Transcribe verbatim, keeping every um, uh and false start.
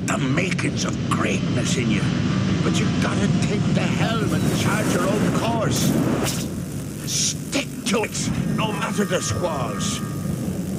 got the makings of greatness in you, but you gotta take the helm and chart your own course. Stick to it, no matter the squalls.